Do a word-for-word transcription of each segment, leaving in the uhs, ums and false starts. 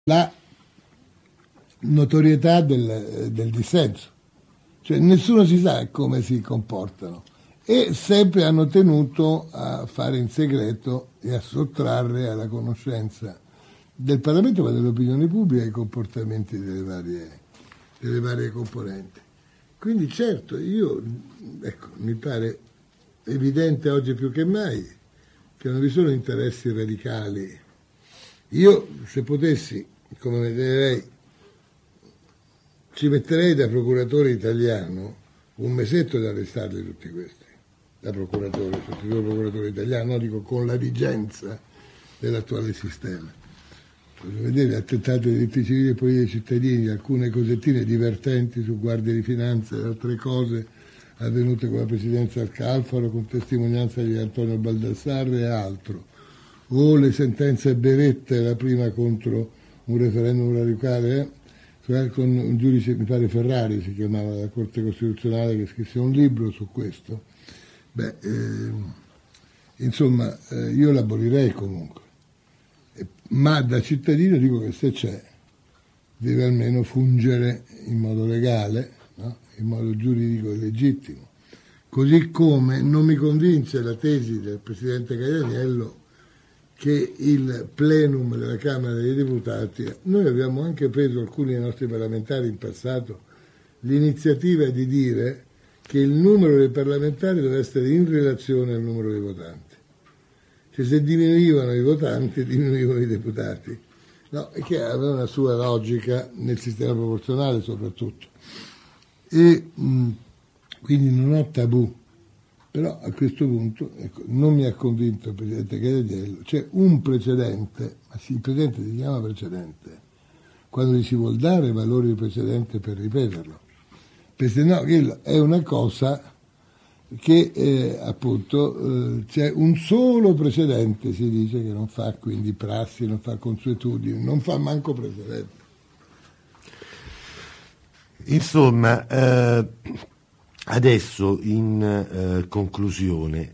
la notorietà del, del dissenso, cioè nessuno si sa come si comportano e sempre hanno tenuto a fare in segreto e a sottrarre alla conoscenza del Parlamento ma dell'opinione pubblica i comportamenti delle varie, delle varie componenti. Quindi certo, io, ecco, mi pare evidente oggi più che mai che non vi sono interessi radicali. Io, se potessi, come vedrei, ci metterei da procuratore italiano un mesetto ad arrestarli tutti questi, da procuratore, sostituto procuratore italiano, no, dico con la vigenza dell'attuale sistema. Voglio vedere attentati ai diritti civili e politici dei cittadini, alcune cosettine divertenti su guardie di finanza e altre cose avvenute con la presidenza al Calfaro, con testimonianza di Antonio Baldassarre e altro, o le sentenze berette, la prima contro un referendum radicale, eh, con un giudice, mi pare Ferrari si chiamava, della Corte Costituzionale, che scrisse un libro su questo. Beh, eh, insomma, eh, io l'abolirei comunque, eh, ma da cittadino dico che se c'è deve almeno fungere in modo legale, no? In modo giuridico e legittimo. Così come non mi convince la tesi del Presidente Caianiello che il plenum della Camera dei Deputati, noi abbiamo anche preso, alcuni dei nostri parlamentari in passato, l'iniziativa di dire che il numero dei parlamentari deve essere in relazione al numero dei votanti. Cioè se diminuivano i votanti, diminuivano i deputati. No, e che aveva una sua logica nel sistema proporzionale soprattutto. E mh, quindi non ho tabù. Però a questo punto, ecco, non mi ha convinto il Presidente Caianiello. C'è un precedente, ma sì, il precedente si chiama precedente, quando gli si vuol dare valore di precedente per ripeterlo. Perché no, è una cosa che eh, appunto eh, c'è un solo precedente, si dice, che non fa quindi prassi, non fa consuetudini, non fa manco precedente. Insomma, eh... adesso, in eh, conclusione,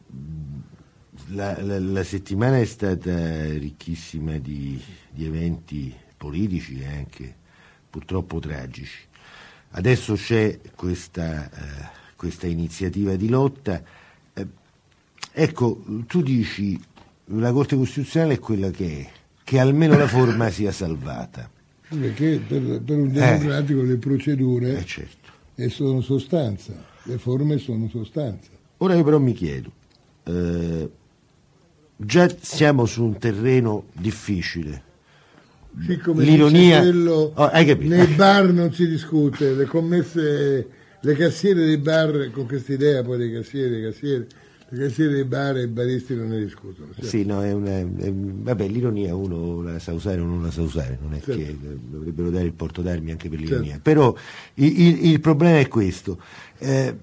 la, la, la settimana è stata ricchissima di, di eventi politici e anche purtroppo tragici. Adesso c'è questa, eh, questa iniziativa di lotta. Eh, ecco, tu dici la Corte Costituzionale è quella che è, che almeno la forma sia salvata. Perché per, per un democratico eh, le procedure... Eh certo. E sono sostanza, le forme sono sostanza. Ora io però mi chiedo, eh, già siamo su un terreno difficile. Sì, come l'ironia, quello, oh, hai capito? Nei bar non si discute, le commesse, le cassiere dei bar, con questa idea poi dei cassieri, dei cassieri, le cassiere dei bar e i baristi non ne discutono. Certo. Sì, no, è una, è, vabbè, l'ironia uno la sa usare o non la sa usare, non è certo. Che dovrebbero dare il porto d'armi anche per l'ironia. Certo. Però il, il, il problema è questo. Eh,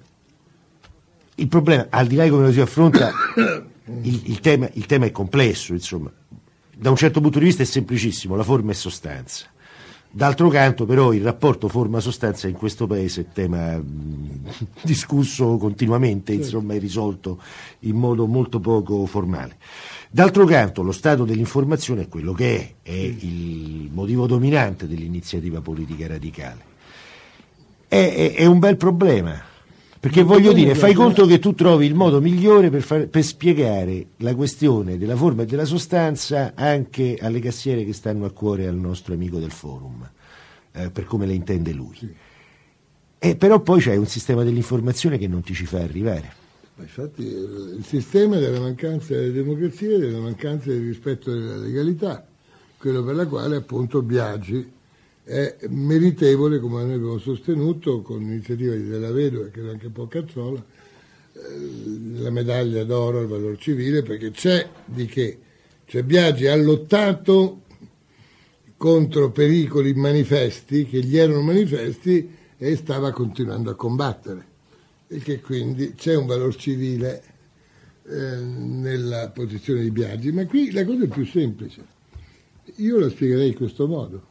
il problema, al di là di come lo si affronta, il, il, tema, il tema è complesso, insomma. Da un certo punto di vista è semplicissimo, la forma è sostanza. D'altro canto però il rapporto forma-sostanza in questo paese è tema mh, discusso continuamente, insomma, è risolto in modo molto poco formale. D'altro canto lo stato dell'informazione è quello che è, è il motivo dominante dell'iniziativa politica radicale. È, è, è un bel problema, perché voglio dire, fai conto che tu trovi il modo migliore per, far, per spiegare la questione della forma e della sostanza anche alle cassiere che stanno a cuore al nostro amico del forum, eh, per come le intende lui. Sì. E però poi c'è un sistema dell'informazione che non ti ci fa arrivare. Ma infatti il sistema della mancanza della democrazia e della mancanza del rispetto della legalità, quello per la quale appunto Biagi è meritevole, come noi abbiamo sostenuto con l'iniziativa di Della Vedova, che era anche un po' Cazzola, eh, la medaglia d'oro al valor civile, perché c'è di che, cioè Biagi ha lottato contro pericoli manifesti che gli erano manifesti e stava continuando a combattere, e che quindi c'è un valor civile eh, nella posizione di Biagi. Ma qui la cosa è più semplice, io la spiegherei in questo modo.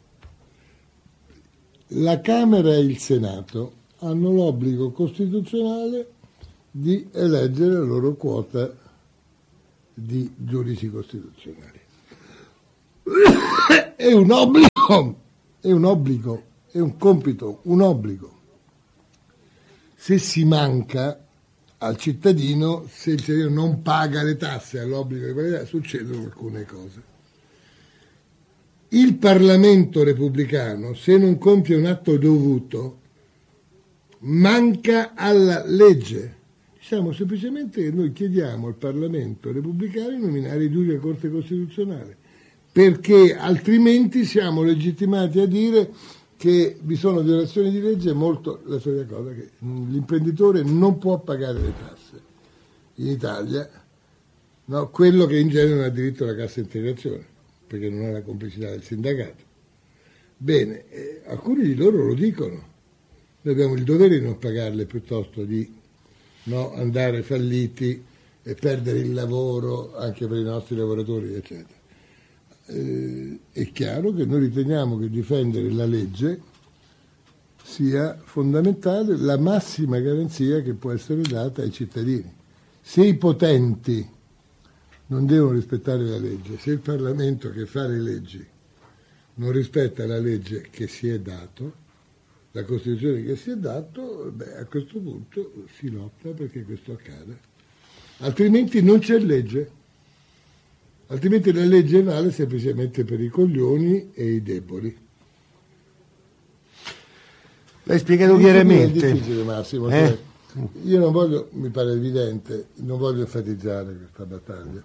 La Camera e il Senato hanno l'obbligo costituzionale di eleggere la loro quota di giudici costituzionali. è un obbligo, è un obbligo, è un compito, un obbligo. Se si manca al cittadino, se il cittadino non paga le tasse all'obbligo di pagare, succedono alcune cose. Il Parlamento repubblicano, se non compie un atto dovuto, manca alla legge. Diciamo semplicemente che noi chiediamo al Parlamento repubblicano di nominare i giudici della Corte Costituzionale, perché altrimenti siamo legittimati a dire che vi sono violazioni di legge. Molto la solita cosa che l'imprenditore non può pagare le tasse in Italia, no? Quello che in genere non ha diritto alla cassa integrazione, perché non ha la complicità del sindacato. Bene, eh, alcuni di loro lo dicono, noi abbiamo il dovere di non pagarle piuttosto di no, andare falliti e perdere il lavoro anche per i nostri lavoratori, eccetera. Eh, è chiaro che noi riteniamo che difendere la legge sia fondamentale, la massima garanzia che può essere data ai cittadini. Se i potenti non devono rispettare la legge, se il Parlamento che fa le leggi non rispetta la legge che si è dato, la Costituzione che si è dato, beh, a questo punto si lotta perché questo accada. Altrimenti non c'è legge, altrimenti la legge vale semplicemente per i coglioni e i deboli. L'hai spiegato chiaramente. È difficile, Massimo. Eh? Cioè, io non voglio, mi pare evidente, non voglio enfatizzare questa battaglia,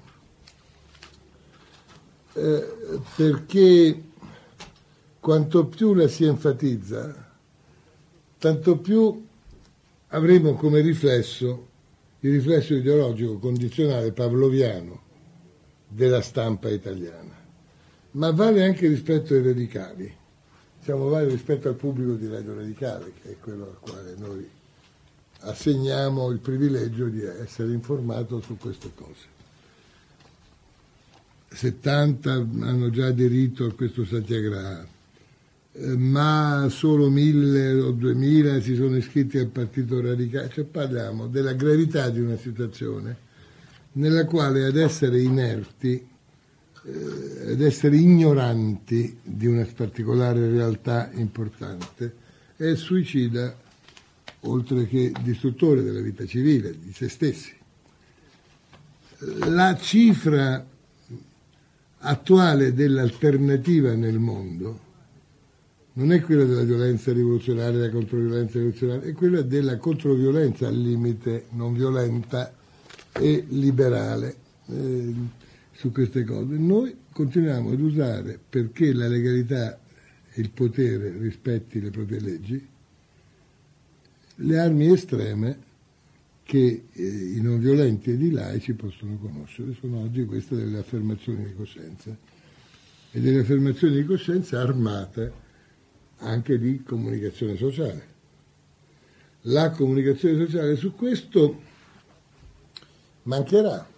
eh, perché quanto più la si enfatizza, tanto più avremo come riflesso il riflesso ideologico condizionale pavloviano della stampa italiana. Ma vale anche rispetto ai radicali, diciamo vale rispetto al pubblico di Radio Radicale, che è quello al quale noi assegniamo il privilegio di essere informato su queste cose. settanta hanno già aderito a questo satyagraha, ma solo mille o duemila si sono iscritti al Partito Radicale. Cioè parliamo della gravità di una situazione nella quale ad essere inerti, eh, ad essere ignoranti di una particolare realtà importante è suicida, oltre che distruttore della vita civile, di se stessi. La cifra attuale dell'alternativa nel mondo non è quella della violenza rivoluzionaria, della controviolenza rivoluzionaria, è quella della controviolenza al limite non violenta e liberale eh, su queste cose. Noi continuiamo ad usare, perché la legalità e il potere rispetti le proprie leggi, le armi estreme che eh, i non violenti ed i laici possono conoscere. Sono oggi queste delle affermazioni di coscienza, e delle affermazioni di coscienza armate anche di comunicazione sociale. La comunicazione sociale su questo mancherà.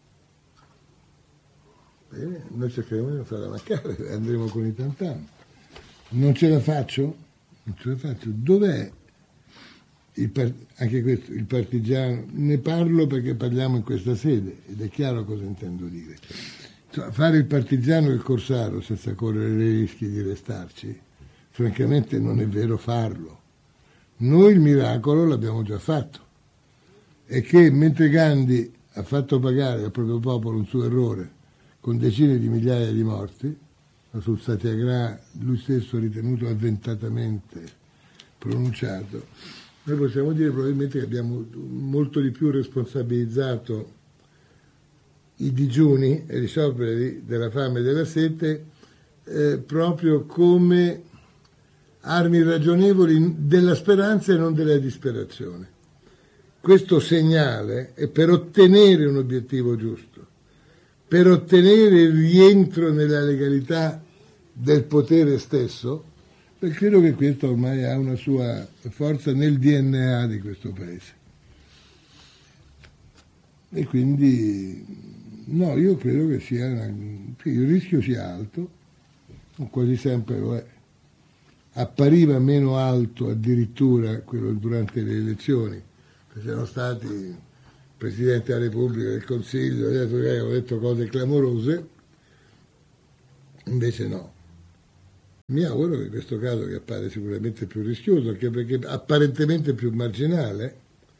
Bene, noi cercheremo di non farla mancare, andremo con i tantam. Non ce la faccio? Non ce la faccio. Dov'è il par- anche questo, il partigiano? Ne parlo perché parliamo in questa sede ed è chiaro cosa intendo dire. Cioè, fare il partigiano e il corsaro senza correre i rischi di restarci, francamente non è vero farlo. Noi il miracolo l'abbiamo già fatto, è che mentre Gandhi ha fatto pagare al proprio popolo un suo errore con decine di migliaia di morti, sul satyagraha lui stesso ritenuto avventatamente pronunciato, noi possiamo dire probabilmente che abbiamo molto di più responsabilizzato i digiuni e i scioperi della fame e della sete eh, proprio come armi ragionevoli della speranza e non della disperazione. Questo segnale è per ottenere un obiettivo giusto, per ottenere il rientro nella legalità del potere stesso, perché credo che questo ormai ha una sua forza nel D N A di questo Paese. E quindi, no, io credo che sia una, che il rischio sia alto, quasi sempre lo è. Appariva meno alto addirittura quello durante le elezioni, perché erano stati il Presidente della Repubblica, del Consiglio, ho detto cose clamorose. Invece no. Mi auguro che in questo caso, che appare sicuramente più rischioso, anche perché apparentemente più marginale,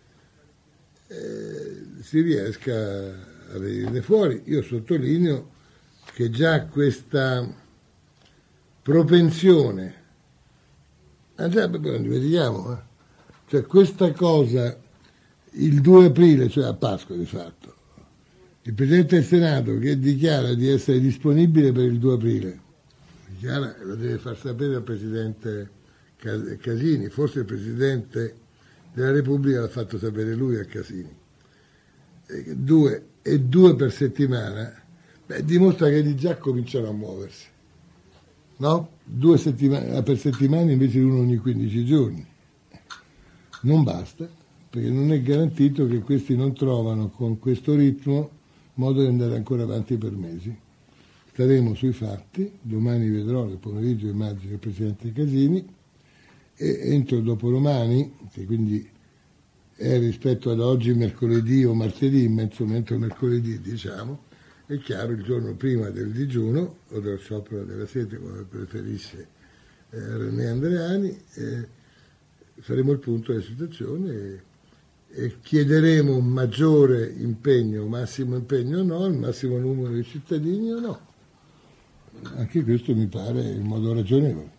eh, si riesca a venirne fuori. Io sottolineo che già questa propensione, ah già, poi non dimentichiamo, eh, cioè questa cosa, il due aprile, cioè a Pasqua di fatto, il Presidente del Senato che dichiara di essere disponibile per il due aprile, dichiara, lo deve far sapere al Presidente Casini, forse il Presidente della Repubblica l'ha fatto sapere lui a Casini, e due, e due per settimana, beh, dimostra che di già cominciano a muoversi, no? Due settimane per settimana invece di uno ogni quindici giorni. Non basta, perché non è garantito che questi non trovano con questo ritmo modo di andare ancora avanti per mesi. Staremo sui fatti, domani vedrò nel pomeriggio immagino il Presidente Casini, e entro dopodomani, che quindi è rispetto ad oggi mercoledì o martedì, mezzo entro mercoledì diciamo, è chiaro il giorno prima del digiuno o dello sciopero della sete, come preferisce eh, René Andreani, eh, faremo il punto della situazione e, e chiederemo un maggiore impegno, massimo impegno o no, il massimo numero di cittadini o no. Anche questo mi pare in modo ragionevole.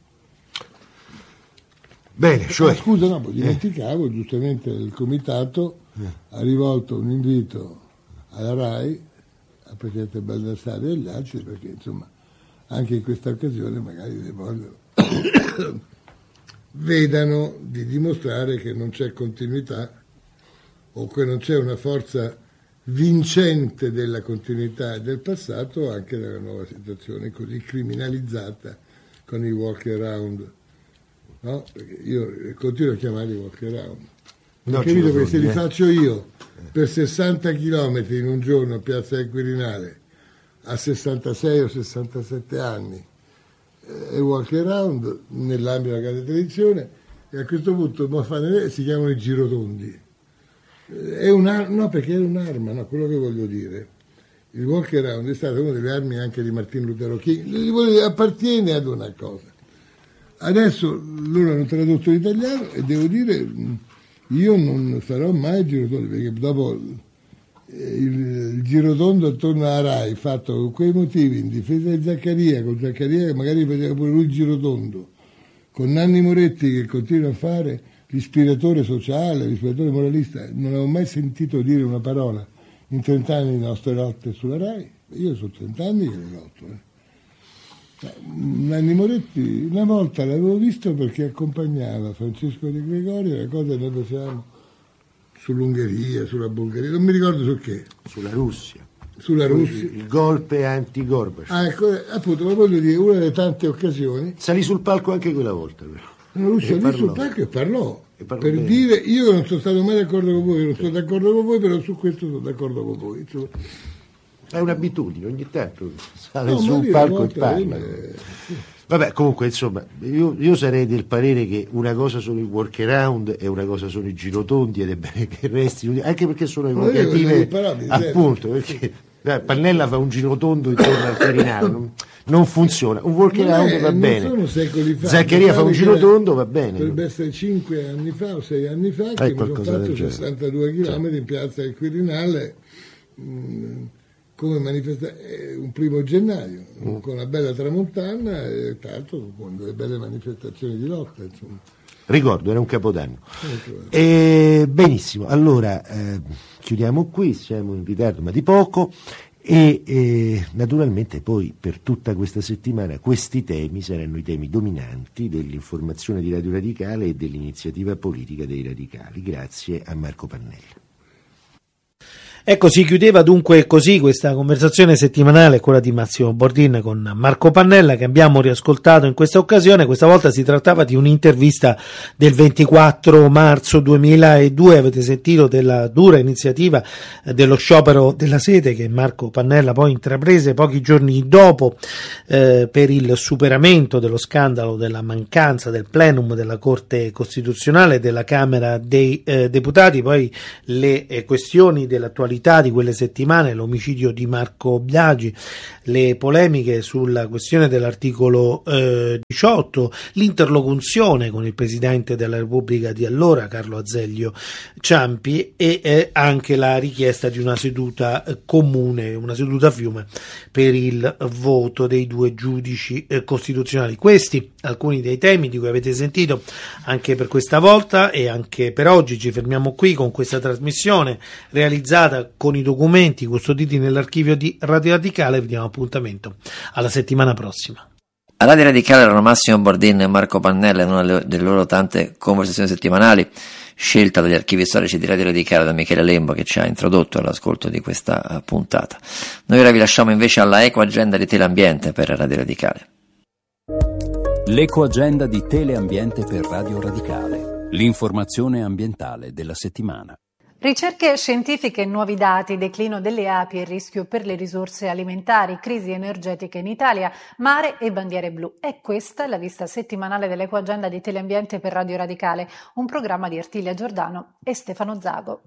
Bene, cioè... ah, scusa, no, dimenticavo, eh. giustamente il Comitato eh. ha rivolto un invito alla RAI, al Presidente Baldassarri e agli altri, perché insomma anche in questa occasione magari vogliono vedano di dimostrare che non c'è continuità o che non c'è una forza vincente della continuità e del passato anche nella nuova situazione così criminalizzata con i walk around, no? Perché io continuo a chiamarli walk around, ho capito che se li faccio io per sessanta chilometri in un giorno a Piazza del Quirinale a sessantasei o sessantasette anni e walk around nell'ambito della grande tradizione, e a questo punto si chiamano i girotondi. È un'arma, no, perché è un'arma, no, quello che voglio dire. Il walk around è stata una delle armi anche di Martin Lutero King, appartiene ad una cosa. Adesso loro hanno tradotto l'italiano e devo dire, io non farò mai il girotondo, perché dopo il, il girotondo attorno alla RAI fatto con quei motivi in difesa di Zaccaria, con Zaccaria che magari vedeva pure lui il girotondo, con Nanni Moretti che continua a fare l'ispiratore sociale, l'ispiratore moralista, non avevo mai sentito dire una parola in trent'anni di nostre lotte sulla RAI. Io sono trent'anni che le lotto. Eh. Nanni Moretti una volta l'avevo visto perché accompagnava Francesco De Gregorio, la cosa che noi facevamo sull'Ungheria, sulla Bulgaria, non mi ricordo su che. Sulla Russia. Sulla Russia. Il golpe anti-Gorbaciov. Ah, ecco, appunto, ma voglio dire, una delle tante occasioni. Salì sul palco anche quella volta, però. Non lui salì sul palco e parlò, e parlò per bene. dire io non sono stato mai d'accordo con voi, non sono d'accordo con voi, però su questo sono d'accordo con voi. Insomma. È un'abitudine, ogni tanto sale no, su un palco e parla. Eh, sì. Vabbè, comunque, insomma, io, io sarei del parere che una cosa sono i workaround e una cosa sono i girotondi, ed è bene che resti, anche perché sono evocative, appunto, perché Pannella fa un girotondo intorno al Quirinale, non, non funziona. Un workaround va bene. Zaccaria fa un girotondo, va bene. Dovrebbe essere cinque anni fa o sei anni fa che mi sono fatto sessantadue chilometri in Piazza del Quirinale mh, come manifestazione, un primo gennaio, mm. con una bella tramontana e tanto con delle belle manifestazioni di lotta, insomma. Ricordo, era un capodanno. E, benissimo, allora eh, chiudiamo qui, siamo in ritardo ma di poco, e eh, naturalmente poi per tutta questa settimana questi temi saranno i temi dominanti dell'informazione di Radio Radicale e dell'iniziativa politica dei radicali. Grazie a Marco Pannella. Ecco, si chiudeva dunque così questa conversazione settimanale, quella di Massimo Bordin con Marco Pannella, che abbiamo riascoltato in questa occasione. Questa volta si trattava di un'intervista del ventiquattro marzo duemiladue, avete sentito della dura iniziativa dello sciopero della sete che Marco Pannella poi intraprese pochi giorni dopo eh, per il superamento dello scandalo della mancanza del plenum della Corte Costituzionale e della Camera dei eh, Deputati, poi le eh, questioni dell'attualità attualità di quelle settimane, l'omicidio di Marco Biagi, le polemiche sulla questione dell'articolo eh, diciotto, l'interlocuzione con il Presidente della Repubblica di allora, Carlo Azeglio Ciampi, e eh, anche la richiesta di una seduta eh, comune, una seduta fiume per il voto dei due giudici eh, costituzionali. Questi alcuni dei temi di cui avete sentito anche per questa volta e anche per oggi. Ci fermiamo qui con questa trasmissione realizzata con i documenti custoditi nell'archivio di Radio Radicale. Vi diamo appuntamento alla settimana prossima. A Radio Radicale erano Massimo Bordin e Marco Pannella in una delle loro tante conversazioni settimanali, scelta dagli archivi storici di Radio Radicale da Michele Lembo, che ci ha introdotto all'ascolto di questa puntata. Noi ora vi lasciamo invece alla Ecoagenda di Teleambiente per Radio Radicale. L'Ecoagenda di Teleambiente per Radio Radicale. L'informazione ambientale della settimana. Ricerche scientifiche e nuovi dati, declino delle api e rischio per le risorse alimentari, crisi energetica in Italia, mare e bandiere blu. È questa la vista settimanale dell'Ecoagenda di Teleambiente per Radio Radicale, un programma di Artilia Giordano e Stefano Zago.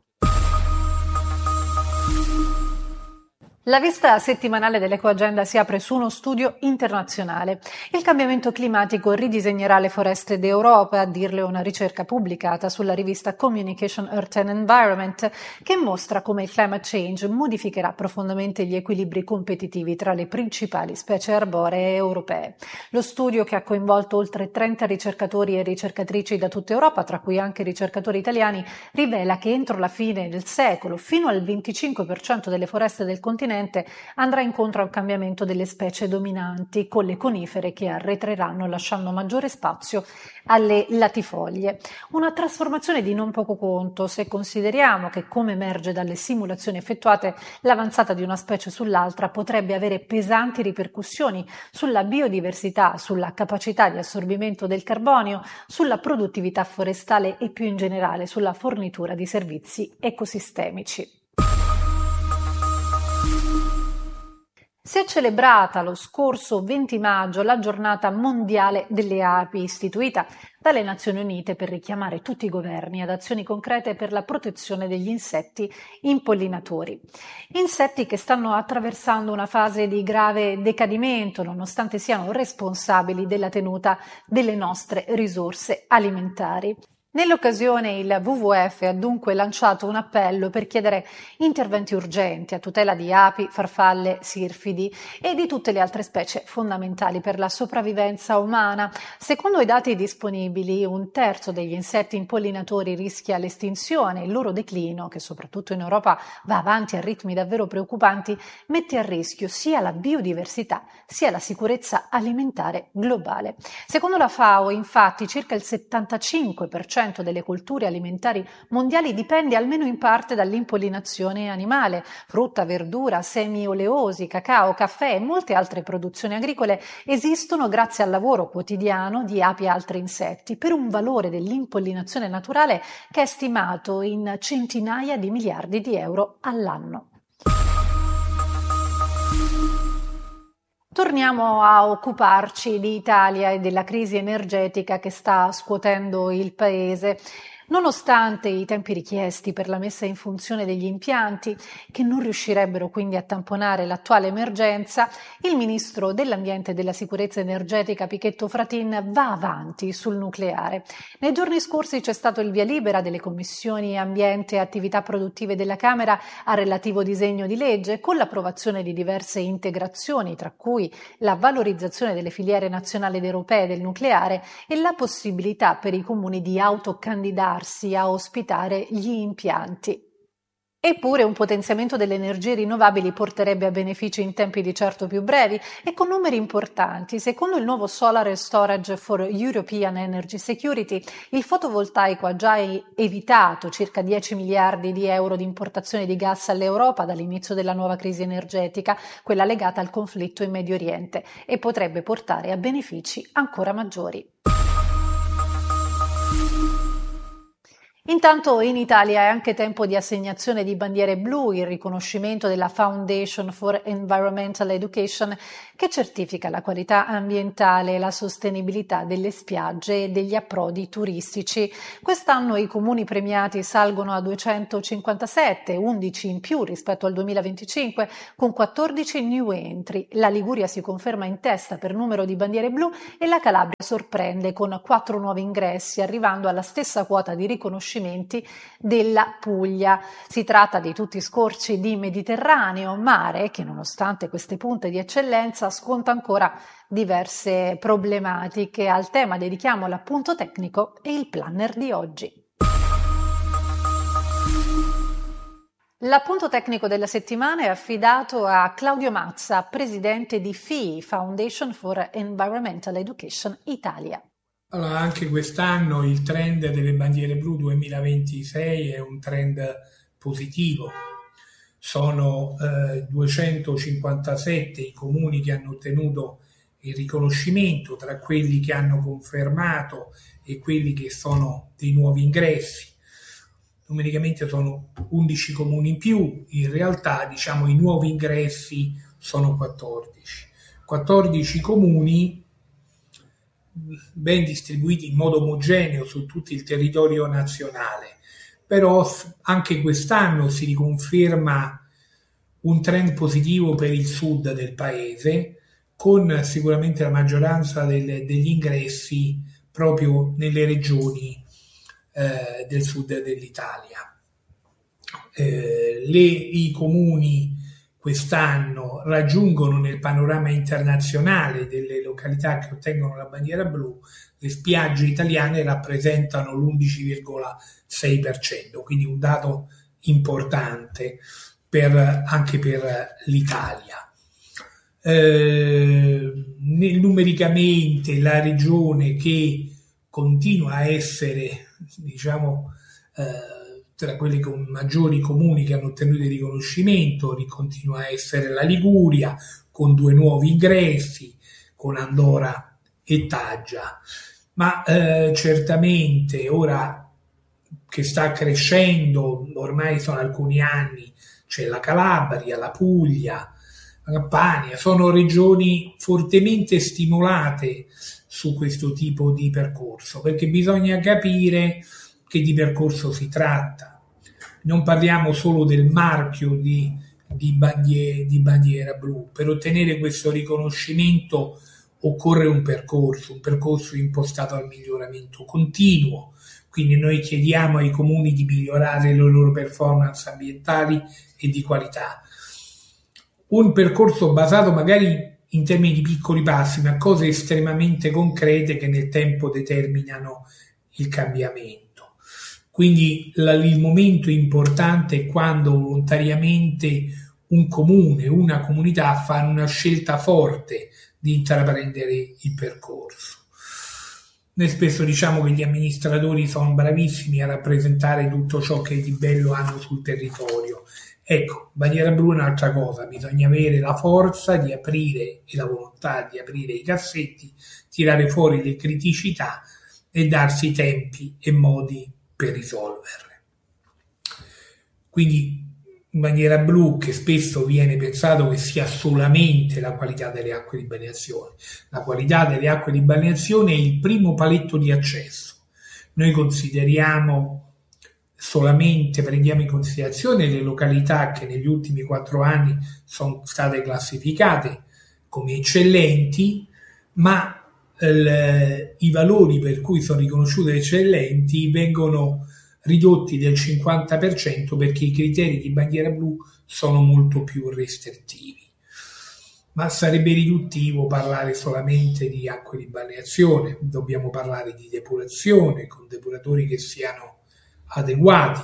La vista settimanale dell'Ecoagenda si apre su uno studio internazionale. Il cambiamento climatico ridisegnerà le foreste d'Europa, a dirle una ricerca pubblicata sulla rivista Communication Earth and Environment, che mostra come il climate change modificherà profondamente gli equilibri competitivi tra le principali specie arboree europee. Lo studio, che ha coinvolto oltre trenta ricercatori e ricercatrici da tutta Europa, tra cui anche ricercatori italiani, rivela che entro la fine del secolo fino al venticinque per cento delle foreste del continente andrà incontro a un cambiamento delle specie dominanti, con le conifere che arretreranno lasciando maggiore spazio alle latifoglie. Una trasformazione di non poco conto se consideriamo che, come emerge dalle simulazioni effettuate, l'avanzata di una specie sull'altra potrebbe avere pesanti ripercussioni sulla biodiversità, sulla capacità di assorbimento del carbonio, sulla produttività forestale e più in generale sulla fornitura di servizi ecosistemici. Si è celebrata lo scorso venti maggio la giornata mondiale delle api, istituita dalle Nazioni Unite per richiamare tutti i governi ad azioni concrete per la protezione degli insetti impollinatori. Insetti che stanno attraversando una fase di grave decadimento, nonostante siano responsabili della tenuta delle nostre risorse alimentari. Nell'occasione il W W F ha dunque lanciato un appello per chiedere interventi urgenti a tutela di api, farfalle, sirfidi e di tutte le altre specie fondamentali per la sopravvivenza umana. Secondo i dati disponibili, un terzo degli insetti impollinatori rischia l'estinzione. Il loro declino, che soprattutto in Europa va avanti a ritmi davvero preoccupanti, mette a rischio sia la biodiversità sia la sicurezza alimentare globale. Secondo la FAO, infatti, circa il settantacinque per cento delle colture alimentari mondiali dipende almeno in parte dall'impollinazione animale. Frutta, verdura, semi oleosi, cacao, caffè e molte altre produzioni agricole esistono grazie al lavoro quotidiano di api e altri insetti, per un valore dell'impollinazione naturale che è stimato in centinaia di miliardi di euro all'anno. Torniamo a occuparci di Italia e della crisi energetica che sta scuotendo il paese. Nonostante i tempi richiesti per la messa in funzione degli impianti, che non riuscirebbero quindi a tamponare l'attuale emergenza, il ministro dell'Ambiente e della Sicurezza Energetica Pichetto Fratin va avanti sul nucleare. Nei giorni scorsi c'è stato il via libera delle commissioni Ambiente e Attività Produttive della Camera al relativo disegno di legge, con l'approvazione di diverse integrazioni, tra cui la valorizzazione delle filiere nazionali ed europee del nucleare e la possibilità per i comuni di autocandidarsi a ospitare gli impianti. Eppure un potenziamento delle energie rinnovabili porterebbe a benefici in tempi di certo più brevi e con numeri importanti. Secondo il nuovo Solar Storage for European Energy Security, il fotovoltaico ha già evitato circa dieci miliardi di euro di importazione di gas all'Europa dall'inizio della nuova crisi energetica, quella legata al conflitto in Medio Oriente, e potrebbe portare a benefici ancora maggiori. Intanto in Italia è anche tempo di assegnazione di bandiere blu, il riconoscimento della Foundation for Environmental Education che certifica la qualità ambientale e la sostenibilità delle spiagge e degli approdi turistici. Quest'anno i comuni premiati salgono a duecentocinquantasette, undici in più rispetto al duemilaventicinque, con quattordici new entry. La Liguria si conferma in testa per numero di bandiere blu e la Calabria sorprende con quattro nuovi ingressi, arrivando alla stessa quota di riconoscimento della Puglia. Si tratta di tutti scorci di Mediterraneo, mare che nonostante queste punte di eccellenza sconta ancora diverse problematiche. Al tema dedichiamo l'appunto tecnico e il planner di oggi. L'appunto tecnico della settimana è affidato a Claudio Mazza, presidente di F I I, Foundation for Environmental Education Italia. Allora, anche quest'anno il trend delle bandiere blu duemilaventisei è un trend positivo. Sono eh, duecentocinquantasette i comuni che hanno ottenuto il riconoscimento, tra quelli che hanno confermato e quelli che sono dei nuovi ingressi. Numericamente sono undici comuni in più, in realtà diciamo i nuovi ingressi sono quattordici. quattordici comuni ben distribuiti in modo omogeneo su tutto il territorio nazionale, però anche quest'anno si riconferma un trend positivo per il sud del paese, con sicuramente la maggioranza del, degli ingressi proprio nelle regioni eh, del sud dell'Italia. Eh, le, i comuni quest'anno raggiungono nel panorama internazionale delle località che ottengono la bandiera blu, le spiagge italiane rappresentano l'undici virgola sei per cento, quindi un dato importante per, anche per l'Italia. Eh, numericamente la regione che continua a essere, diciamo, eh, tra quelli con maggiori comuni che hanno ottenuto il riconoscimento, continua a essere la Liguria, con due nuovi ingressi, con Andora e Taggia. Ma eh, certamente ora che sta crescendo, ormai sono alcuni anni, c'è la Calabria, la Puglia, la Campania, sono regioni fortemente stimolate su questo tipo di percorso, perché bisogna capire che di percorso si tratta. Non parliamo solo del marchio di, di, bandiera, di bandiera blu. Per ottenere questo riconoscimento occorre un percorso, un percorso impostato al miglioramento continuo. Quindi noi chiediamo ai comuni di migliorare le loro performance ambientali e di qualità. Un percorso basato magari in termini di piccoli passi, ma cose estremamente concrete che nel tempo determinano il cambiamento. Quindi la, il momento importante è quando volontariamente un comune, una comunità fanno una scelta forte di intraprendere il percorso. Noi spesso diciamo che gli amministratori sono bravissimi a rappresentare tutto ciò che di bello hanno sul territorio. Ecco, bandiera blu è un'altra cosa, bisogna avere la forza di aprire e la volontà di aprire i cassetti, tirare fuori le criticità e darsi tempi e modi per risolverle. Quindi bandiera blu, che spesso viene pensato che sia solamente la qualità delle acque di balneazione. La qualità delle acque di balneazione è il primo paletto di accesso. Noi consideriamo solamente, prendiamo in considerazione le località che negli ultimi quattro anni sono state classificate come eccellenti, ma il, i valori per cui sono riconosciute eccellenti vengono ridotti del cinquanta per cento perché i criteri di bandiera blu sono molto più restrittivi. Ma sarebbe riduttivo parlare solamente di acque di balneazione, dobbiamo parlare di depurazione, con depuratori che siano adeguati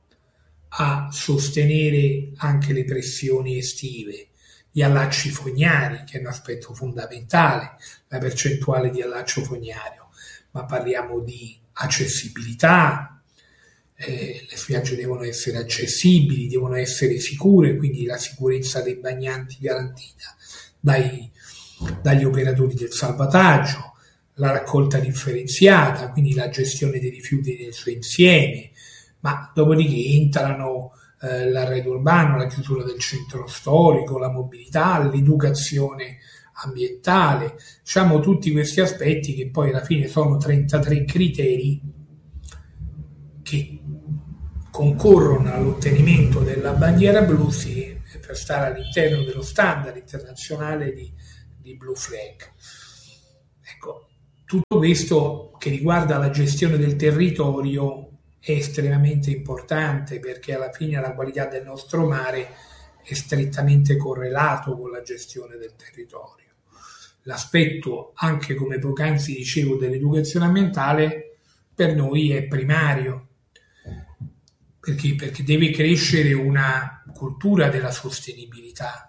a sostenere anche le pressioni estive, gli allacci fognari, che è un aspetto fondamentale, la percentuale di allaccio fognario, ma parliamo di accessibilità, eh, le spiagge devono essere accessibili, devono essere sicure, quindi la sicurezza dei bagnanti garantita dai, dagli operatori del salvataggio, la raccolta differenziata, quindi la gestione dei rifiuti nel suo insieme, ma dopodiché entrano eh, l'arredo urbano, la chiusura del centro storico, la mobilità, l'educazione ambientale, diciamo tutti questi aspetti che poi alla fine sono trentatré criteri che concorrono all'ottenimento della bandiera blu sì, per stare all'interno dello standard internazionale di, di Blue Flag. Ecco, tutto questo che riguarda la gestione del territorio è estremamente importante, perché alla fine la qualità del nostro mare è strettamente correlato con la gestione del territorio. L'aspetto, anche come poc'anzi dicevo, dell'educazione ambientale per noi è primario, perché, perché deve crescere una cultura della sostenibilità.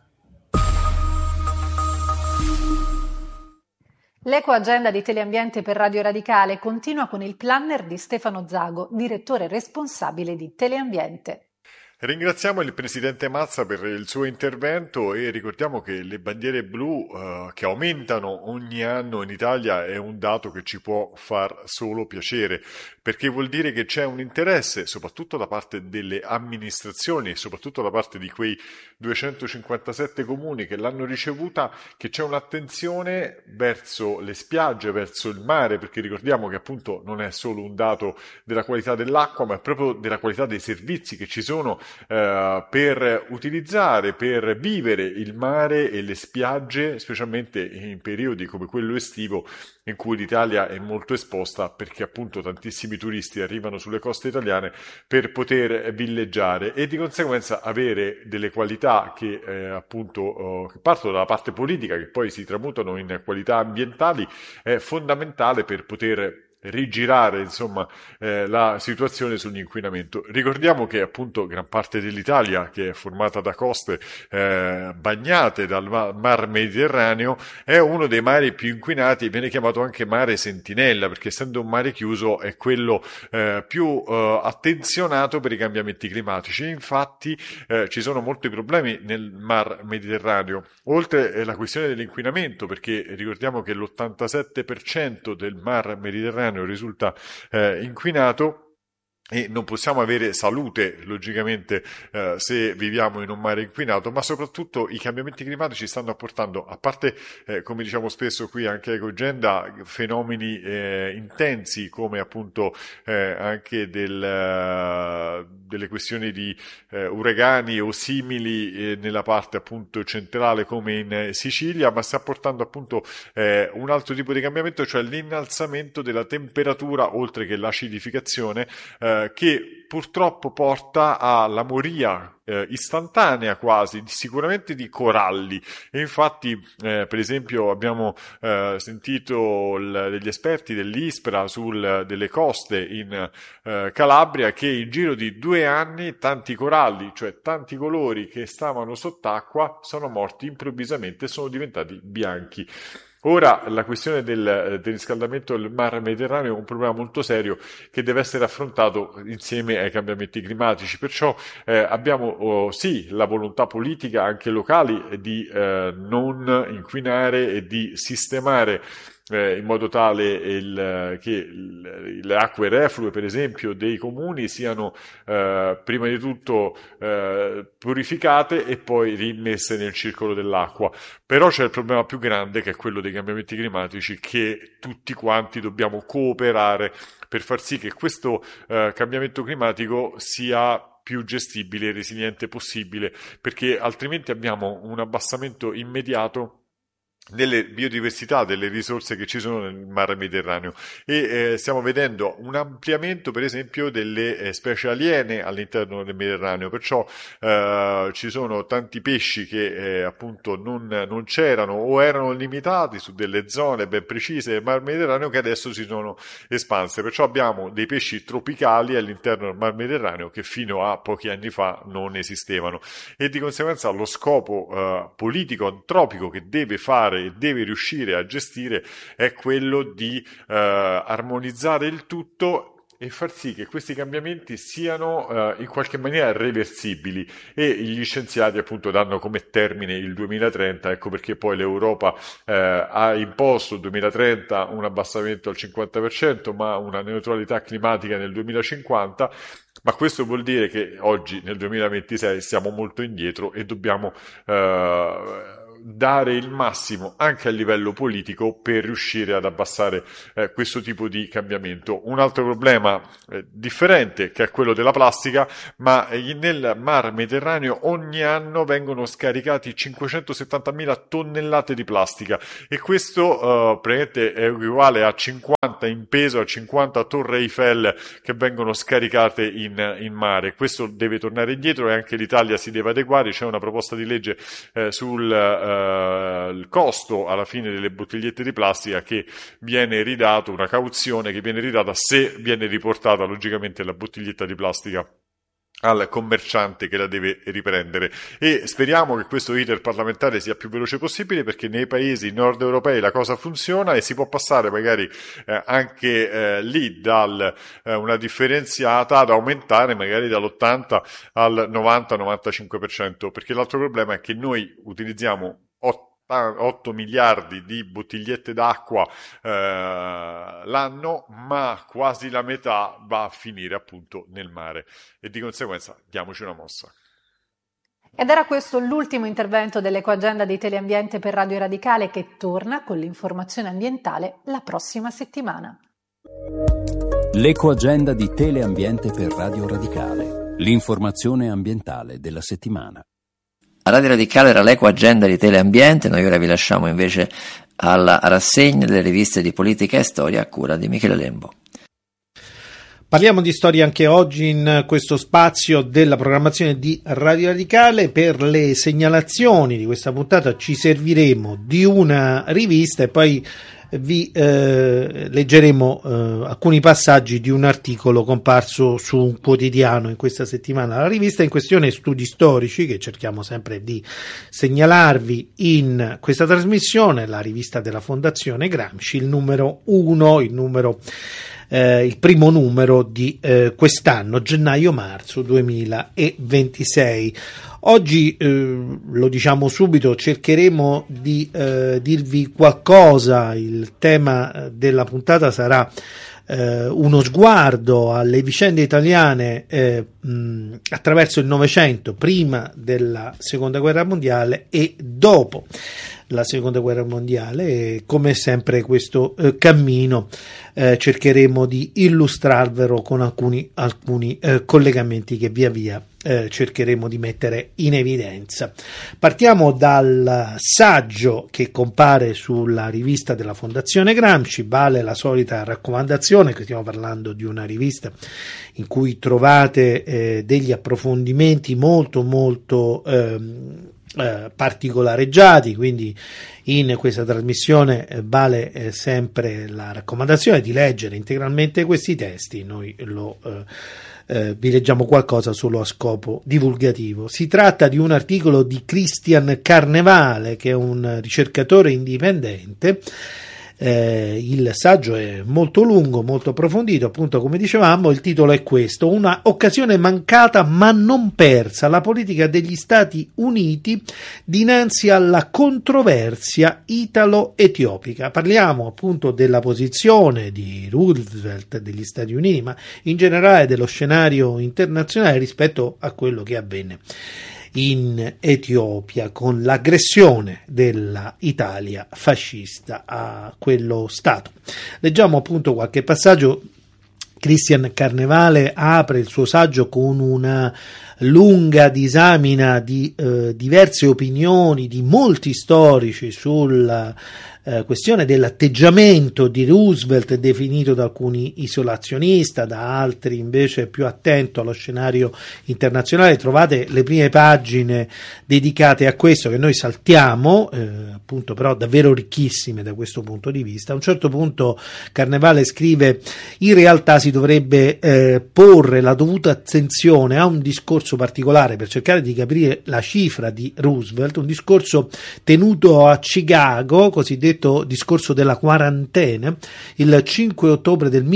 L'ecoagenda di Teleambiente per Radio Radicale continua con il planner di Stefano Zago, direttore responsabile di Teleambiente. Ringraziamo il Presidente Mazza per il suo intervento e ricordiamo che le bandiere blu eh, che aumentano ogni anno in Italia è un dato che ci può far solo piacere, perché vuol dire che c'è un interesse, soprattutto da parte delle amministrazioni, soprattutto da parte di quei duecentocinquantasette comuni che l'hanno ricevuta, che c'è un'attenzione verso le spiagge, verso il mare, perché ricordiamo che appunto non è solo un dato della qualità dell'acqua, ma è proprio della qualità dei servizi che ci sono Uh, per utilizzare, per vivere il mare e le spiagge, specialmente in periodi come quello estivo in cui l'Italia è molto esposta, perché appunto tantissimi turisti arrivano sulle coste italiane per poter villeggiare e di conseguenza avere delle qualità che eh, appunto uh, che partono dalla parte politica, che poi si tramutano in qualità ambientali, è fondamentale per poter rigirare insomma eh, la situazione sull'inquinamento. Ricordiamo che appunto gran parte dell'Italia, che è formata da coste eh, bagnate dal mar Mediterraneo, è uno dei mari più inquinati, viene chiamato anche mare sentinella, perché essendo un mare chiuso è quello eh, più eh, attenzionato per i cambiamenti climatici. Infatti eh, ci sono molti problemi nel mar Mediterraneo, oltre alla questione dell'inquinamento, perché ricordiamo che l'ottantasette per cento del mar Mediterraneo risulta eh, inquinato e non possiamo avere salute logicamente eh, se viviamo in un mare inquinato, ma soprattutto i cambiamenti climatici stanno apportando, a parte eh, come diciamo spesso qui anche a Ecogenda, fenomeni eh, intensi come appunto eh, anche del, uh, delle questioni di eh, uragani o simili eh, nella parte appunto centrale come in eh, Sicilia, ma sta portando appunto eh, un altro tipo di cambiamento, cioè l'innalzamento della temperatura oltre che l'acidificazione eh, che purtroppo porta alla moria eh, istantanea quasi, sicuramente di coralli. E infatti eh, per esempio abbiamo eh, sentito il, degli esperti dell'ISPRA sul, delle coste in eh, Calabria, che in giro di due anni tanti coralli, cioè tanti colori che stavano sott'acqua, sono morti improvvisamente e sono diventati bianchi. Ora la questione del, del riscaldamento del mar Mediterraneo è un problema molto serio che deve essere affrontato insieme ai cambiamenti climatici, perciò eh, abbiamo oh, sì la volontà politica anche locali di eh, non inquinare e di sistemare Eh, in modo tale il, che il, le acque reflue per esempio dei comuni siano eh, prima di tutto eh, purificate e poi rimmesse nel circolo dell'acqua. Però c'è il problema più grande, che è quello dei cambiamenti climatici, che tutti quanti dobbiamo cooperare per far sì che questo eh, cambiamento climatico sia più gestibile e resiliente possibile, perché altrimenti abbiamo un abbassamento immediato delle biodiversità, delle risorse che ci sono nel mar Mediterraneo e eh, stiamo vedendo un ampliamento per esempio delle eh, specie aliene all'interno del Mediterraneo, perciò eh, ci sono tanti pesci che eh, appunto non, non c'erano o erano limitati su delle zone ben precise del mar Mediterraneo che adesso si sono espanse, perciò abbiamo dei pesci tropicali all'interno del mar Mediterraneo che fino a pochi anni fa non esistevano e di conseguenza lo scopo eh, politico antropico che deve fare e deve riuscire a gestire è quello di eh, armonizzare il tutto e far sì che questi cambiamenti siano eh, in qualche maniera reversibili, e gli scienziati appunto danno come termine il duemilatrenta, ecco perché poi l'Europa eh, ha imposto il duemilatrenta un abbassamento al cinquanta per cento ma una neutralità climatica nel duemilacinquanta, ma questo vuol dire che oggi nel duemilaventisei siamo molto indietro e dobbiamo eh, dare il massimo anche a livello politico per riuscire ad abbassare eh, questo tipo di cambiamento. Un altro problema eh, differente, che è quello della plastica, ma eh, nel Mar Mediterraneo ogni anno vengono scaricati cinquecentosettantamila tonnellate di plastica e questo eh, praticamente è uguale a cinquanta in peso, a cinquanta Torre Eiffel che vengono scaricate in, in mare. Questo deve tornare indietro e anche l'Italia si deve adeguare. C'è una proposta di legge eh, sul eh, il costo alla fine delle bottigliette di plastica che viene ridato, una cauzione che viene ridata se viene riportata logicamente la bottiglietta di plastica al commerciante che la deve riprendere, e speriamo che questo iter parlamentare sia più veloce possibile, perché nei paesi nord europei la cosa funziona e si può passare magari eh, anche eh, lì dal eh, una differenziata ad aumentare magari dall'ottanta al novanta novantacinque per cento, perché l'altro problema è che noi utilizziamo otto miliardi di bottigliette d'acqua eh, l'anno, ma quasi la metà va a finire appunto nel mare e di conseguenza diamoci una mossa. Ed era questo l'ultimo intervento dell'Ecoagenda di Teleambiente per Radio Radicale, che torna con l'informazione ambientale la prossima settimana. L'Ecoagenda di Teleambiente per Radio Radicale, l'informazione ambientale della settimana. A Radio Radicale era l'Ecoagenda di Teleambiente, noi ora vi lasciamo invece alla rassegna delle riviste di politica e storia a cura di Michele Lembo. Parliamo di storia anche oggi in questo spazio della programmazione di Radio Radicale. Per le segnalazioni di questa puntata ci serviremo di una rivista e poi vi eh, leggeremo eh, alcuni passaggi di un articolo comparso su un quotidiano in questa settimana. La rivista in questione è Studi Storici, che cerchiamo sempre di segnalarvi in questa trasmissione, la rivista della Fondazione Gramsci, il numero uno, il numero Eh, il primo numero di eh, quest'anno, gennaio-marzo duemilaventisei. Oggi, eh, lo diciamo subito, cercheremo di eh, dirvi qualcosa. Il tema della puntata sarà eh, uno sguardo alle vicende italiane eh, mh, attraverso il Novecento, prima della Seconda Guerra Mondiale e dopo la Seconda Guerra Mondiale, e come sempre questo eh, cammino eh, cercheremo di illustrarvelo con alcuni, alcuni eh, collegamenti che via via eh, cercheremo di mettere in evidenza. Partiamo dal saggio che compare sulla rivista della Fondazione Gramsci. Vale la solita raccomandazione, che stiamo parlando di una rivista in cui trovate eh, degli approfondimenti molto molto ehm, Eh, particolareggiati, quindi in questa trasmissione eh, vale eh, sempre la raccomandazione di leggere integralmente questi testi. Noi lo eh, eh, vi leggiamo qualcosa solo a scopo divulgativo. Si tratta di un articolo di Christian Carnevale, che è un ricercatore indipendente. Eh, il saggio è molto lungo, molto approfondito, appunto come dicevamo. Il titolo è questo: una occasione mancata ma non persa, la politica degli Stati Uniti dinanzi alla controversia italo-etiopica. Parliamo appunto della posizione di Roosevelt, degli Stati Uniti, ma in generale dello scenario internazionale rispetto a quello che avvenne in Etiopia con l'aggressione dell'Italia fascista a quello Stato. Leggiamo appunto qualche passaggio. Christian Carnevale apre il suo saggio con una lunga disamina di eh, diverse opinioni di molti storici sulla eh, questione dell'atteggiamento di Roosevelt, definito da alcuni isolazionista, da altri invece più attento allo scenario internazionale. Trovate le prime pagine dedicate a questo, che noi saltiamo, eh, appunto, però davvero ricchissime da questo punto di vista. A un certo punto Carnevale scrive: in realtà si dovrebbe eh, porre la dovuta attenzione a un discorso particolare per cercare di capire la cifra di Roosevelt, un discorso tenuto a Chicago, cosiddetto discorso della quarantena, il cinque ottobre del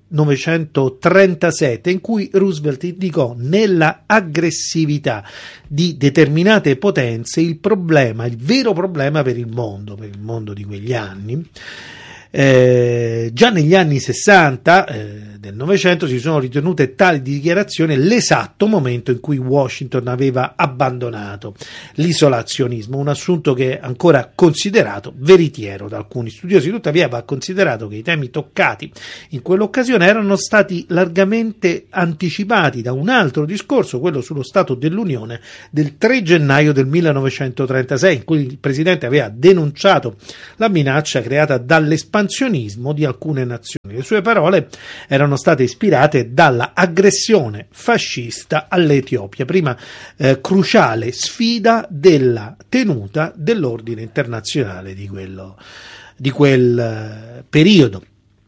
millenovecentotrentasette, in cui Roosevelt indicò nella aggressività di determinate potenze il problema, il vero problema per il mondo, per il mondo di quegli anni. Eh, già negli anni sessanta eh, del Novecento si sono ritenute tali dichiarazioni l'esatto momento in cui Washington aveva abbandonato l'isolazionismo, un assunto che è ancora considerato veritiero da alcuni studiosi. Tuttavia va considerato che i temi toccati in quell'occasione erano stati largamente anticipati da un altro discorso, quello sullo Stato dell'Unione del tre gennaio del millenovecentotrentasei, in cui il presidente aveva denunciato la minaccia creata dall'espansionismo di alcune nazioni. Le sue parole erano state ispirate dalla aggressione fascista all'Etiopia, prima eh, cruciale sfida della tenuta dell'ordine internazionale di, quello, di quel eh, periodo.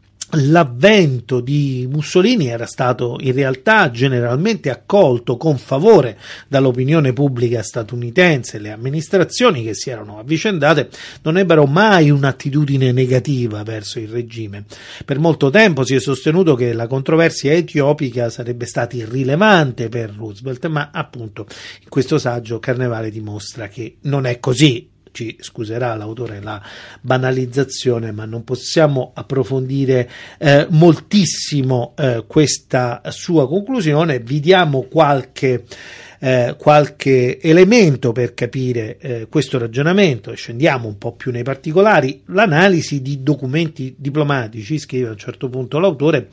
L'avvento di Mussolini era stato in realtà generalmente accolto con favore dall'opinione pubblica statunitense. Le amministrazioni che si erano avvicendate non ebbero mai un'attitudine negativa verso il regime. Per molto tempo si è sostenuto che la controversia etiopica sarebbe stata irrilevante per Roosevelt, ma appunto in questo saggio Carnevale dimostra che non è così. Ci scuserà l'autore la banalizzazione, ma non possiamo approfondire eh, moltissimo eh, questa sua conclusione. Vi diamo qualche Eh, qualche elemento per capire eh, questo ragionamento e scendiamo un po' più nei particolari. L'analisi di documenti diplomatici, scrive a un certo punto l'autore,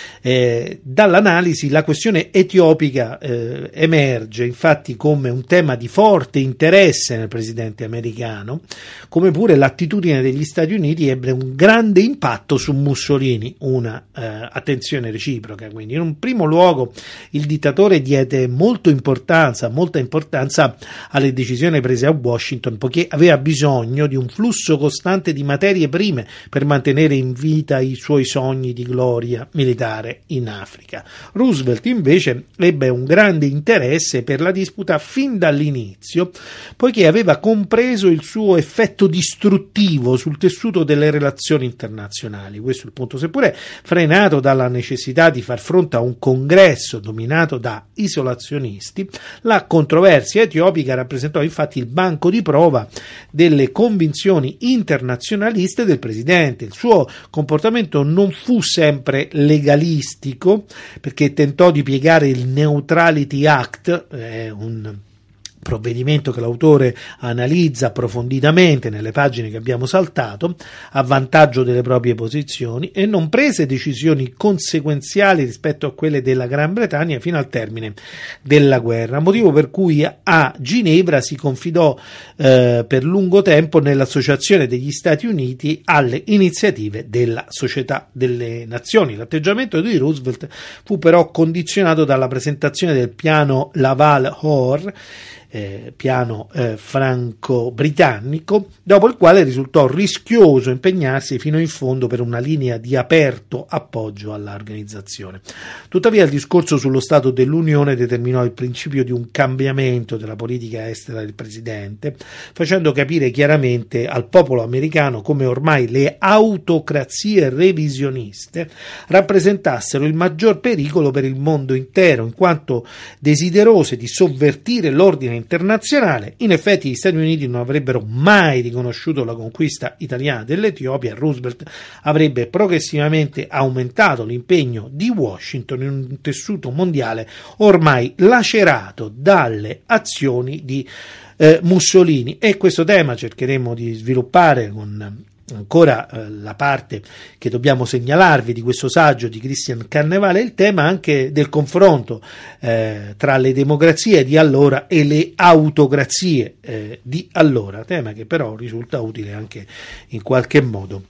eh, dall'analisi la questione etiopica eh, emerge infatti come un tema di forte interesse nel presidente americano, come pure l'attitudine degli Stati Uniti ebbe un grande impatto su Mussolini, una eh, attenzione reciproca. Quindi in un primo luogo il dittatore diede molto importanza molta importanza alle decisioni prese a Washington, poiché aveva bisogno di un flusso costante di materie prime per mantenere in vita i suoi sogni di gloria militare in Africa. Roosevelt invece ebbe un grande interesse per la disputa fin dall'inizio, poiché aveva compreso il suo effetto distruttivo sul tessuto delle relazioni internazionali. Questo è il punto, seppure frenato dalla necessità di far fronte a un congresso dominato da isolazionisti. La controversia etiopica rappresentò infatti il banco di prova delle convinzioni internazionaliste del presidente. Il suo comportamento non fu sempre legalistico, perché tentò di piegare il Neutrality Act, eh, un provvedimento che l'autore analizza approfonditamente nelle pagine che abbiamo saltato, a vantaggio delle proprie posizioni, e non prese decisioni conseguenziali rispetto a quelle della Gran Bretagna fino al termine della guerra, motivo per cui a Ginevra si confidò eh, per lungo tempo nell'associazione degli Stati Uniti alle iniziative della Società delle Nazioni. L'atteggiamento di Roosevelt fu però condizionato dalla presentazione del piano Laval-Hoare, Eh, piano eh, franco-britannico, dopo il quale risultò rischioso impegnarsi fino in fondo per una linea di aperto appoggio all'organizzazione. Tuttavia il discorso sullo Stato dell'Unione determinò il principio di un cambiamento della politica estera del presidente, facendo capire chiaramente al popolo americano come ormai le autocrazie revisioniste rappresentassero il maggior pericolo per il mondo intero, in quanto desiderose di sovvertire l'ordine internazionale. In effetti gli Stati Uniti non avrebbero mai riconosciuto la conquista italiana dell'Etiopia. Roosevelt avrebbe progressivamente aumentato l'impegno di Washington in un tessuto mondiale ormai lacerato dalle azioni di eh, Mussolini, e questo tema cercheremo di sviluppare con ancora eh, la parte che dobbiamo segnalarvi di questo saggio di Christian Carnevale, il tema anche del confronto eh, tra le democrazie di allora e le autocrazie eh, di allora, tema che però risulta utile anche in qualche modo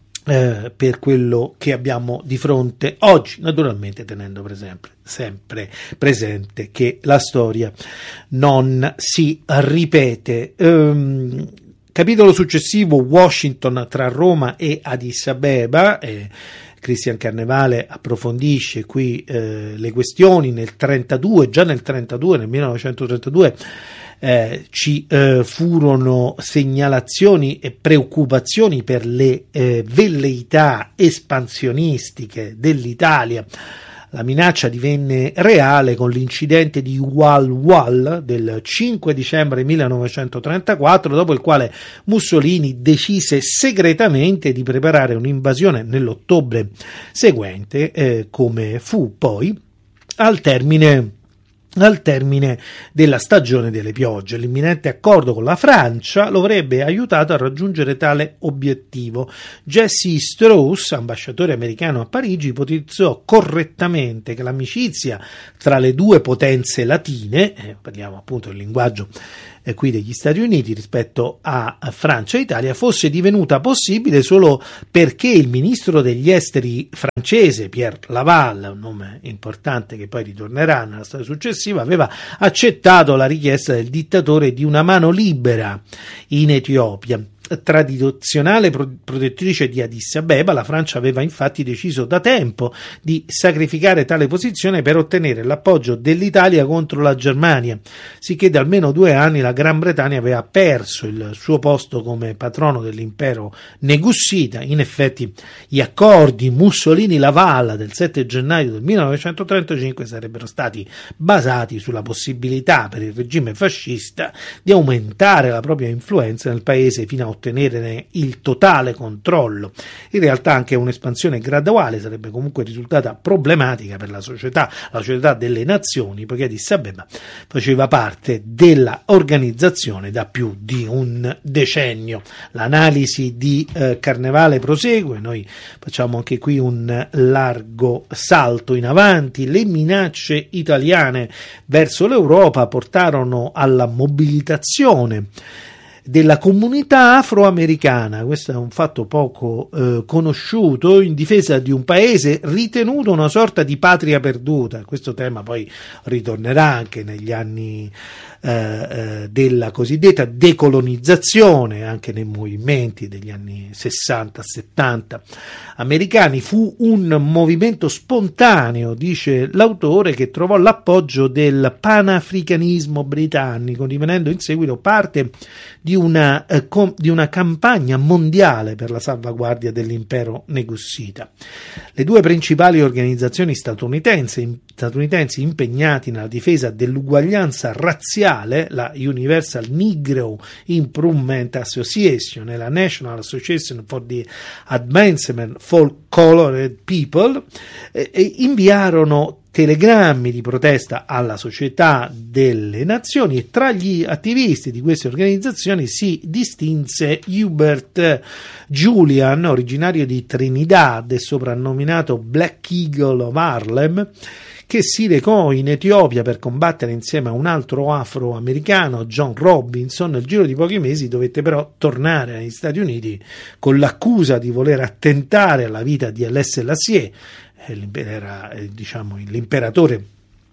eh, per quello che abbiamo di fronte oggi, naturalmente tenendo per esempio sempre presente che la storia non si ripete. Um, Capitolo successivo: Washington tra Roma e Addis Abeba. Eh, Christian Carnevale approfondisce qui eh, le questioni. Nel trentadue, già nel trentadue, nel millenovecentotrentadue, eh, ci eh, furono segnalazioni e preoccupazioni per le eh, velleità espansionistiche dell'Italia La minaccia divenne reale con l'incidente di Wal Wal del cinque dicembre millenovecentotrentaquattro, dopo il quale Mussolini decise segretamente di preparare un'invasione nell'ottobre seguente, eh, come fu poi al termine Al termine della stagione delle piogge. L'imminente accordo con la Francia lo avrebbe aiutato a raggiungere tale obiettivo. Jesse Strauss, ambasciatore americano a Parigi, ipotizzò correttamente che l'amicizia tra le due potenze latine, eh, parliamo appunto del linguaggio eh, qui degli Stati Uniti rispetto a, a Francia e Italia, fosse divenuta possibile solo perché il ministro degli esteri francese Pierre Laval, un nome importante che poi ritornerà nella storia successiva, aveva accettato la richiesta del dittatore di una mano libera in Etiopia. Tradizionale protettrice di Addis Abeba, la Francia aveva infatti deciso da tempo di sacrificare tale posizione per ottenere l'appoggio dell'Italia contro la Germania, sicché da almeno due anni la Gran Bretagna aveva perso il suo posto come patrono dell'impero negussita. In effetti gli accordi Mussolini-Laval del sette gennaio del millenovecentotrentacinque sarebbero stati basati sulla possibilità per il regime fascista di aumentare la propria influenza nel paese fino a ottenere il totale controllo. In realtà anche un'espansione graduale sarebbe comunque risultata problematica per la società, la società delle nazioni, poiché Addis Abeba faceva parte della organizzazione da più di un decennio. L'analisi di eh, Carnevale prosegue, noi facciamo anche qui un largo salto in avanti. Le minacce italiane verso l'Europa portarono alla mobilitazione della comunità afroamericana, questo è un fatto poco eh, conosciuto, in difesa di un paese ritenuto una sorta di patria perduta. Questo tema poi ritornerà anche negli anni eh, eh, della cosiddetta decolonizzazione, anche nei movimenti degli anni sessanta settanta americani. Fu un movimento spontaneo, dice l'autore, che trovò l'appoggio del panafricanismo britannico, divenendo in seguito parte di una, eh, com, di una campagna mondiale per la salvaguardia dell'impero negussita. Le due principali organizzazioni statunitensi, statunitensi impegnati nella difesa dell'uguaglianza razziale, la Universal Negro Improvement Association e la National Association for the Advancement for Colored People, eh, inviarono telegrammi di protesta alla Società delle Nazioni, e tra gli attivisti di queste organizzazioni si distinse Hubert Julian, originario di Trinidad e soprannominato Black Eagle of Harlem, che si recò in Etiopia per combattere insieme a un altro afroamericano, John Robinson. Nel giro di pochi mesi dovette però tornare negli Stati Uniti con l'accusa di voler attentare alla vita di Haile Selassie, era diciamo l'imperatore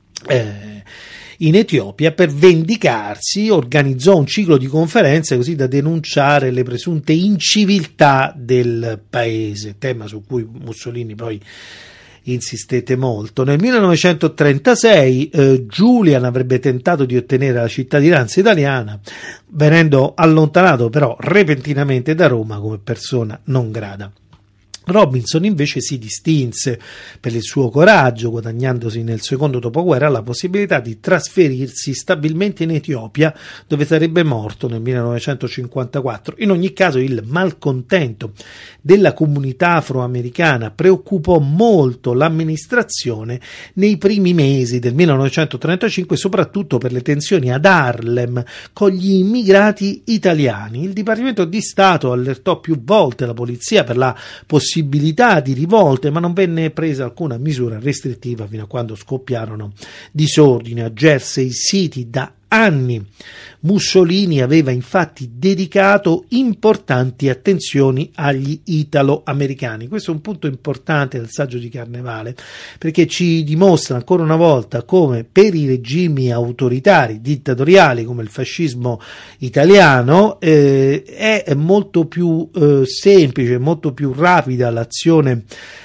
eh, in Etiopia. Per vendicarsi organizzò un ciclo di conferenze così da denunciare le presunte inciviltà del paese, tema su cui Mussolini poi insistette molto. Nel millenovecentotrentasei eh, Julian avrebbe tentato di ottenere la cittadinanza italiana, venendo allontanato però repentinamente da Roma come persona non grata. Robinson invece si distinse per il suo coraggio, guadagnandosi nel secondo dopoguerra la possibilità di trasferirsi stabilmente in Etiopia, dove sarebbe morto nel millenovecentocinquantaquattro. In ogni caso il malcontento della comunità afroamericana preoccupò molto l'amministrazione nei primi mesi del millenovecentotrentacinque, soprattutto per le tensioni ad Harlem con gli immigrati italiani. Il Dipartimento di Stato allertò più volte la polizia per la possibilità possibilità di rivolte, ma non venne presa alcuna misura restrittiva fino a quando scoppiarono disordini a Jersey City. Da anni Mussolini aveva infatti dedicato importanti attenzioni agli italo-americani. Questo è un punto importante del saggio di Carnevale, perché ci dimostra ancora una volta come per i regimi autoritari, dittatoriali come il fascismo italiano, eh, è molto più eh, semplice, molto più rapida l'azione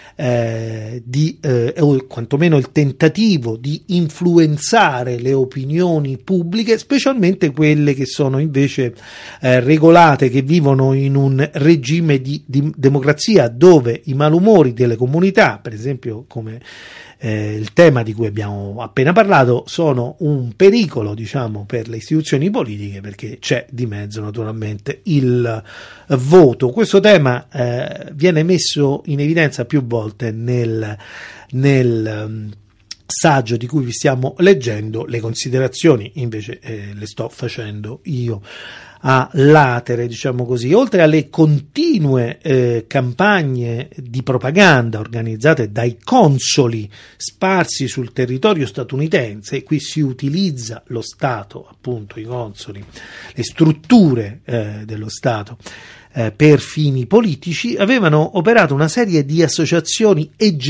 Eh, di, eh, o quantomeno il tentativo di influenzare le opinioni pubbliche, specialmente quelle che sono invece eh, regolate, che vivono in un regime di, di democrazia, dove i malumori delle comunità, per esempio come eh, il tema di cui abbiamo appena parlato sono un pericolo, diciamo, per le istituzioni politiche, perché c'è di mezzo naturalmente il voto. Questo tema eh, viene messo in evidenza più volte nel, nel um, saggio di cui vi stiamo leggendo. Le considerazioni invece eh, le sto facendo io a latere, diciamo così. Oltre alle continue eh, campagne di propaganda organizzate dai consoli sparsi sul territorio statunitense, qui si utilizza lo Stato, appunto i consoli, le strutture eh, dello Stato eh, per fini politici, avevano operato una serie di associazioni e